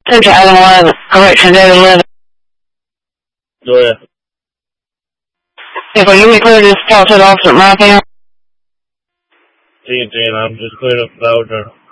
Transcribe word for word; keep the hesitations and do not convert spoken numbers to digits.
Ten to item eleven. Correction, date eleven. Go ahead. If I give me clear to talk to the officer at my account. T and T, and I'm just clearing up the power journal.